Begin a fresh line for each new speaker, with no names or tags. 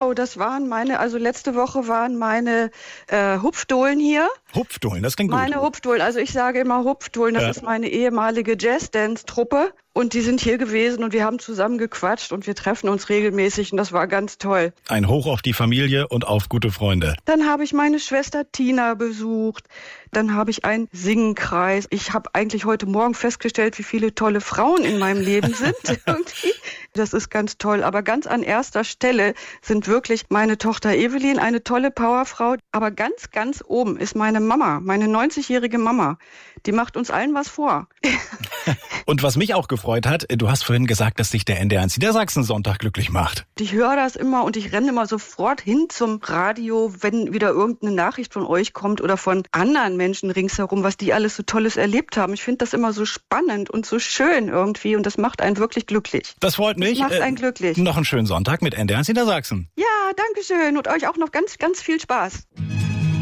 Oh, also letzte Woche waren meine Hupfdohlen hier.
Hupfdohlen, das klingt gut.
Meine Hupfdohlen, also ich sage immer Hupfdohlen, das ist meine ehemalige Jazz-Dance-Truppe. Und die sind hier gewesen und wir haben zusammen gequatscht und wir treffen uns regelmäßig und das war ganz toll.
Ein Hoch auf die Familie und auf gute Freunde.
Dann habe ich meine Schwester Tina besucht. Dann habe ich einen Singkreis. Ich habe eigentlich heute Morgen festgestellt, wie viele tolle Frauen in meinem Leben sind. Irgendwie. Das ist ganz toll. Aber ganz an erster Stelle sind wirklich meine Tochter Evelyn, eine tolle Powerfrau. Aber ganz, ganz oben ist meine Mama, meine 90-jährige Mama. Die macht uns allen was vor.
Und was mich auch gefreut hat, du hast vorhin gesagt, dass dich der NDR1 Niedersachsen Sonntag glücklich macht.
Ich höre das immer und ich renne immer sofort hin zum Radio, wenn wieder irgendeine Nachricht von euch kommt oder von anderen Menschen ringsherum, was die alles so Tolles erlebt haben. Ich finde das immer so spannend und so schön irgendwie und das macht einen wirklich glücklich.
Das freut mich.
Das macht einen glücklich.
Noch einen schönen Sonntag mit NDR1 Niedersachsen.
Ja, danke schön und euch auch noch ganz, ganz viel Spaß.